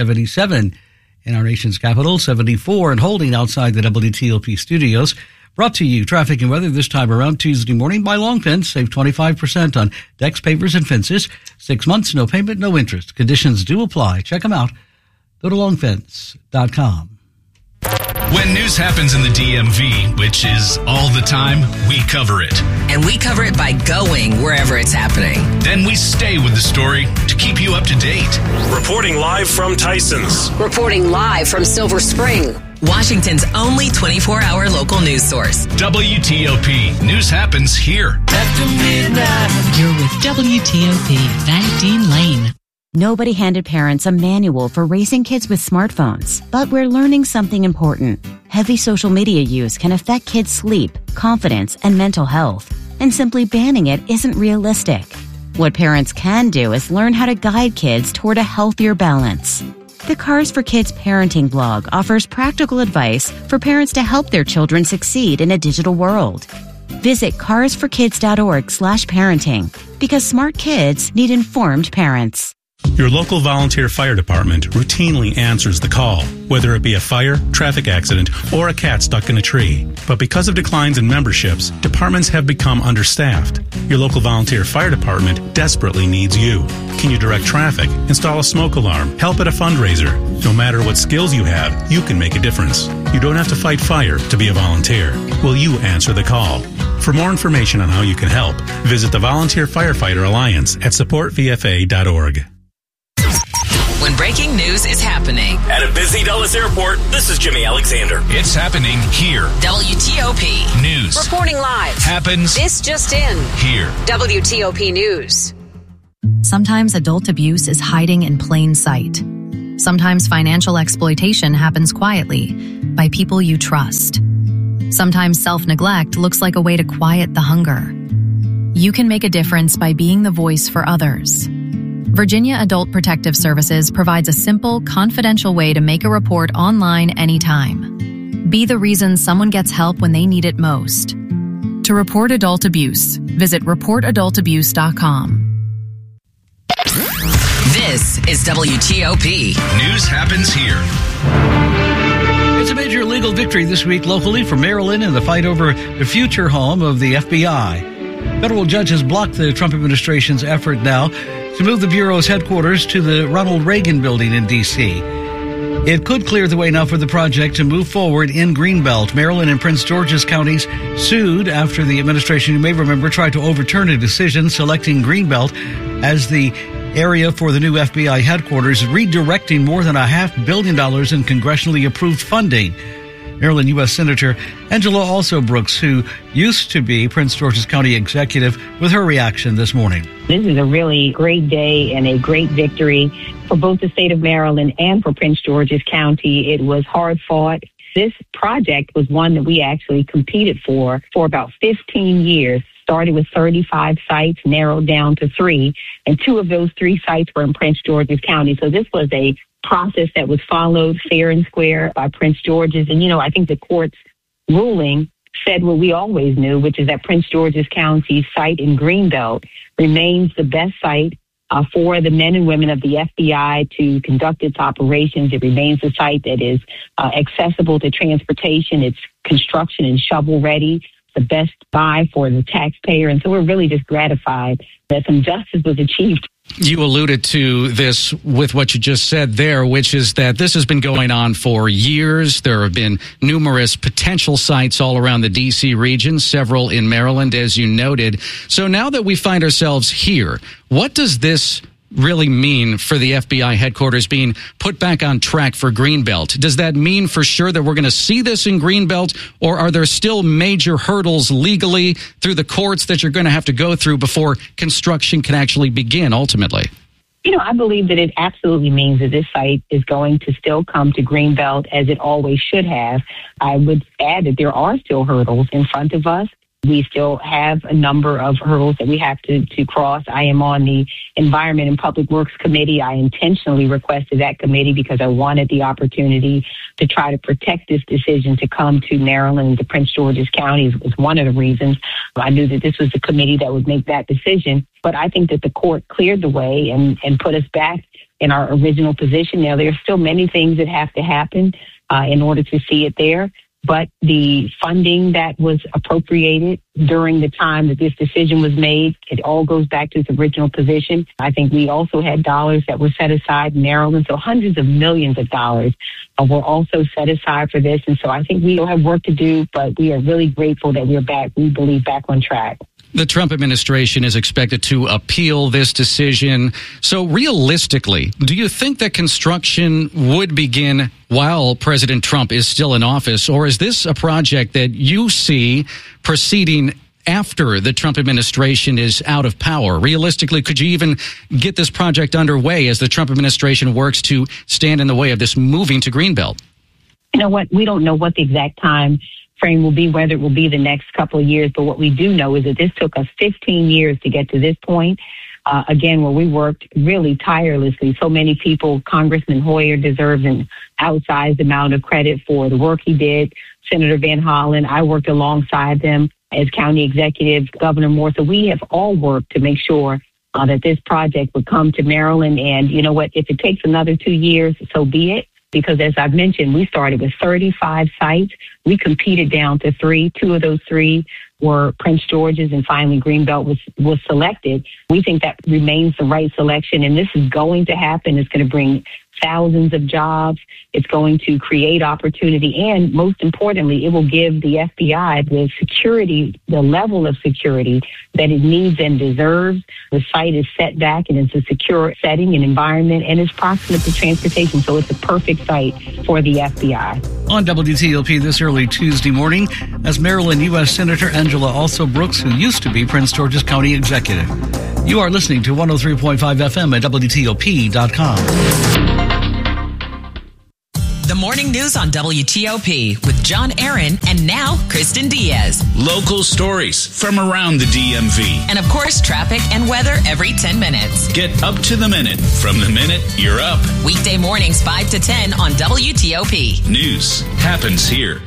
77 in our nation's capital, 74 and holding outside the WTOP studios. Brought to you, traffic and weather this time around Tuesday morning by Long Fence. Save 25% on decks, pavers, and fences. 6 months, no payment, no interest. Conditions do apply. Check them out. Go to longfence.com. When news happens in the DMV, which is all the time, we cover it. And we cover it by going wherever it's happening. Then we stay with the story to keep you up to date. Reporting live from Tyson's. Reporting live from Silver Spring, Washington's only 24-hour local news source. WTOP. News happens here. After midnight. You're with WTOP. Van Dean Lane. Nobody handed parents a manual for raising kids with smartphones, but we're learning something important. Heavy social media use can affect kids' sleep, confidence, and mental health, and simply banning it isn't realistic. What parents can do is learn how to guide kids toward a healthier balance. The Cars for Kids parenting blog offers practical advice for parents to help their children succeed in a digital world. Visit carsforkids.org/parenting, because smart kids need informed parents. Your local volunteer fire department routinely answers the call, whether it be a fire, traffic accident, or a cat stuck in a tree. But because of declines in memberships, departments have become understaffed. Your local volunteer fire department desperately needs you. Can you direct traffic, install a smoke alarm, help at a fundraiser? No matter what skills you have, you can make a difference. You don't have to fight fire to be a volunteer. Will you answer the call? For more information on how you can help, visit the Volunteer Firefighter Alliance at supportvfa.org. When breaking news is happening at a busy Dulles airport, this is Jimmy Alexander. It's happening here. WTOP News. Reporting live. Happens. This just in. Here. WTOP News. Sometimes adult abuse is hiding in plain sight. Sometimes financial exploitation happens quietly by people you trust. Sometimes self-neglect looks like a way to quiet the hunger. You can make a difference by being the voice for others. Virginia Adult Protective Services provides a simple, confidential way to make a report online anytime. Be the reason someone gets help when they need it most. To report adult abuse, visit reportadultabuse.com. This is WTOP. News happens here. It's a major legal victory this week locally for Maryland in the fight over the future home of the FBI. Federal judges blocked the Trump administration's effort now to move the Bureau's headquarters to the Ronald Reagan building in D.C. It could clear the way now for the project to move forward in Greenbelt. Maryland and Prince George's counties sued after the administration, you may remember, tried to overturn a decision selecting Greenbelt as the area for the new FBI headquarters, redirecting more than $500 million in congressionally approved funding. Maryland U.S. Senator Angela Alsobrooks, who used to be Prince George's County executive, with her reaction this morning. This is a really great day and a great victory for both the state of Maryland and for Prince George's County. It was hard fought. This project was one that we actually competed for about 15 years. Started with 35 sites, narrowed down to 3, and 2 of those 3 sites were in Prince George's County. So this was a process that was followed fair and square by Prince George's. And, I think the court's ruling said what we always knew, which is that Prince George's County site in Greenbelt remains the best site for the men and women of the FBI to conduct its operations. It remains a site that is accessible to transportation. It's construction and shovel ready. The best buy for the taxpayer. And so we're really just gratified that some justice was achieved. You alluded to this with what you just said there, which is that this has been going on for years. There have been numerous potential sites all around the D.C. region, several in Maryland, as you noted. So now that we find ourselves here, what does this really mean for the FBI headquarters being put back on track for Greenbelt? Does that mean for sure that we're going to see this in Greenbelt, or are there still major hurdles legally through the courts that you're going to have to go through before construction can actually begin ultimately? I believe that it absolutely means that this site is going to still come to Greenbelt as it always should have. I would add that there are still hurdles in front of us. We still have a number of hurdles that we have to cross. I am on the Environment and Public Works Committee. I intentionally requested that committee because I wanted the opportunity to try to protect this decision to come to Maryland, to Prince George's County was one of the reasons. I knew that this was the committee that would make that decision. But I think that the court cleared the way and put us back in our original position. Now, there are still many things that have to happen in order to see it there. but the funding that was appropriated during the time that this decision was made, it all goes back to its original position. I think we also had dollars that were set aside in Maryland, so hundreds of millions of dollars were also set aside for this. And so I think we still have work to do, but we are really grateful that we're back, we believe, back on track. The Trump administration is expected to appeal this decision. So realistically, do you think that construction would begin while President Trump is still in office? Or is this a project that you see proceeding after the Trump administration is out of power? Realistically, could you even get this project underway as the Trump administration works to stand in the way of this moving to Greenbelt? You know what? We don't know what the exact time frame will be, whether it will be the next couple of years. But what we do know is that this took us 15 years to get to this point. Again, where we worked really tirelessly. So many people, Congressman Hoyer deserves an outsized amount of credit for the work he did. Senator Van Hollen, I worked alongside them as county executive, Governor Moore. So we have all worked to make sure that this project would come to Maryland. And you know what? If it takes another 2 years, so be it. Because as I've mentioned, we started with 35 sites. We competed down to 3. 2 of those 3 were Prince George's, and finally Greenbelt was selected. We think that remains the right selection, and this is going to happen. It's going to bring thousands of jobs. It's going to create opportunity, and most importantly, it will give the FBI the security, the level of security that it needs and deserves. The site is set back, and it's a secure setting and environment, and it's proximate to transportation, so it's a perfect site for the FBI. On WTOP this early Tuesday morning, as Maryland U.S. Senator Angela Also Brooks, who used to be Prince George's County Executive. You are listening to 103.5 FM at WTOP.com. The morning news on WTOP with John Aaron and now Kristen Diaz. Local stories from around the DMV. And of course, traffic and weather every 10 minutes. Get up to the minute from the minute you're up. Weekday mornings 5 to 10 on WTOP. News happens here.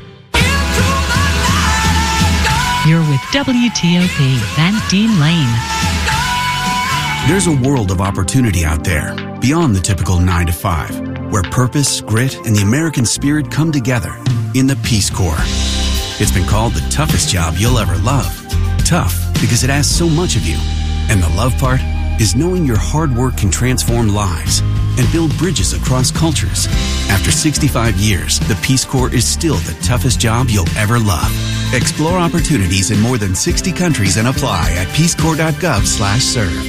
You're with WTOP and Dean Lane. There's a world of opportunity out there beyond the typical 9 to 5, where purpose, grit, and the American spirit come together in the Peace Corps. It's been called the toughest job you'll ever love. Tough because it asks so much of you. And the love part is knowing your hard work can transform lives and build bridges across cultures. After 65 years, the Peace Corps is still the toughest job you'll ever love. Explore opportunities in more than 60 countries and apply at peacecorps.gov/serve.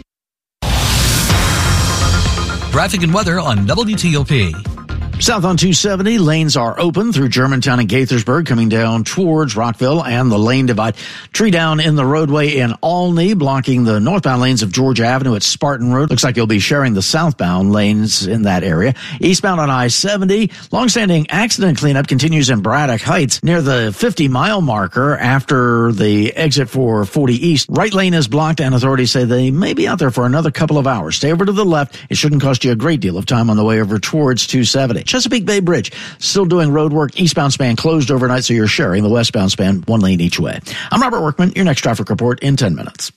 Traffic and weather on WTOP. South on 270, lanes are open through Germantown and Gaithersburg, coming down towards Rockville and the lane divide. Tree down in the roadway in Olney, blocking the northbound lanes of Georgia Avenue at Spartan Road. Looks like you'll be sharing the southbound lanes in that area. Eastbound on I-70, longstanding accident cleanup continues in Braddock Heights near the 50-mile marker after the exit for 40 East. Right lane is blocked, and authorities say they may be out there for another couple of hours. Stay over to the left. It shouldn't cost you a great deal of time on the way over towards 270. Chesapeake Bay Bridge, still doing road work. Eastbound span closed overnight, so you're sharing the westbound span 1 lane each way. I'm Robert Workman, your next traffic report in 10 minutes.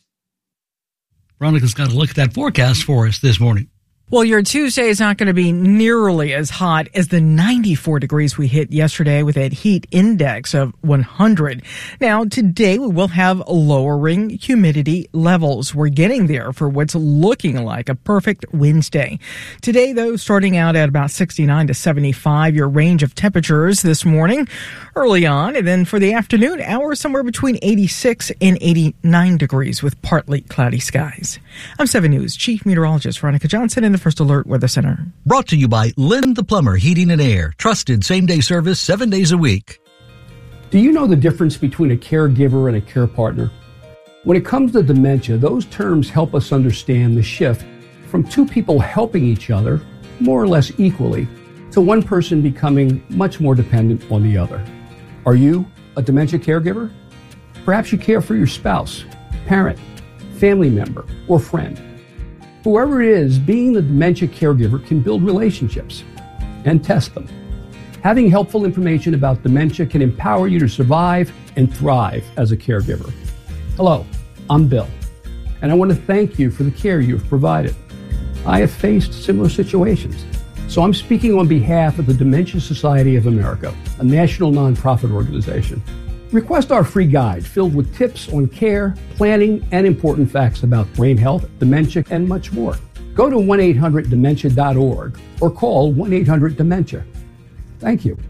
Veronica's got to look at that forecast for us this morning. Well, your Tuesday is not going to be nearly as hot as the 94 degrees we hit yesterday with that heat index of 100. Now, today we will have lowering humidity levels. We're getting there for what's looking like a perfect Wednesday. Today, though, starting out at about 69 to 75, your range of temperatures this morning early on. And then for the afternoon hours, somewhere between 86 and 89 degrees with partly cloudy skies. I'm 7 News Chief Meteorologist Veronica Johnson in the First Alert Weather Center. Brought to you by Lynn the Plumber Heating and Air. Trusted same-day service 7 days a week. Do you know the difference between a caregiver and a care partner? When it comes to dementia, those terms help us understand the shift from two people helping each other, more or less equally, to one person becoming much more dependent on the other. Are you a dementia caregiver? Perhaps you care for your spouse, parent, family member, or friend. Whoever it is, being the dementia caregiver can build relationships and test them. Having helpful information about dementia can empower you to survive and thrive as a caregiver. Hello, I'm Bill, and I want to thank you for the care you have provided. I have faced similar situations. So I'm speaking on behalf of the Dementia Society of America, a national nonprofit organization. Request our free guide filled with tips on care, planning, and important facts about brain health, dementia, and much more. Go to 1-800-DEMENTIA.org or call 1-800-DEMENTIA. Thank you.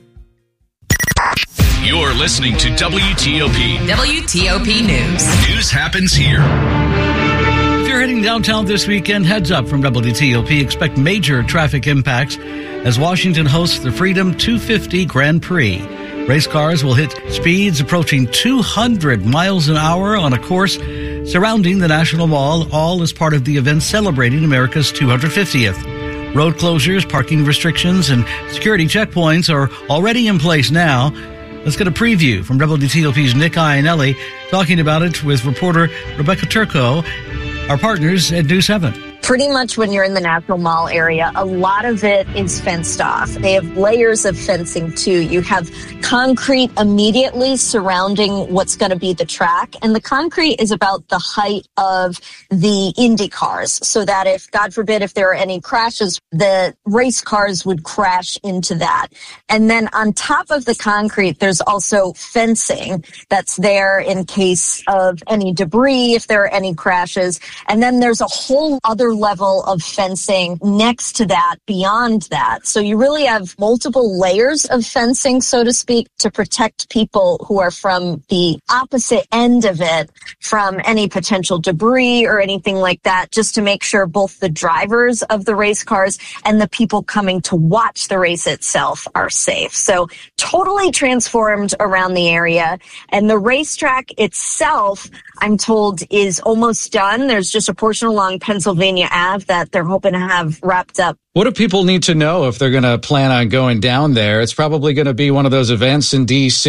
You're listening to WTOP. WTOP News. News happens here. If you're heading downtown this weekend, heads up from WTOP. Expect major traffic impacts as Washington hosts the Freedom 250 Grand Prix. Race cars will hit speeds approaching 200 miles an hour on a course surrounding the National Mall, all as part of the event celebrating America's 250th. Road closures, parking restrictions, and security checkpoints are already in place now. Let's get a preview from WTOP's Nick Iannelli talking about it with reporter Rebecca Turco, our partners at News 7. Pretty much when you're in the National Mall area, a lot of it is fenced off. They have layers of fencing too. You have concrete immediately surrounding what's going to be the track. And the concrete is about the height of the Indy cars so that if, God forbid, if there are any crashes, the race cars would crash into that. And then on top of the concrete, there's also fencing that's there in case of any debris, if there are any crashes. And then there's a whole other level of fencing next to that, beyond that. So you really have multiple layers of fencing, so to speak, to protect people who are from the opposite end of it from any potential debris or anything like that, just to make sure both the drivers of the race cars and the people coming to watch the race itself are safe. So totally transformed around the area. And the racetrack itself, I'm told, is almost done. There's just a portion along Pennsylvania Ave that they're hoping to have wrapped up. What do people need to know if they're going to plan on going down there? It's probably going to be one of those events in D.C.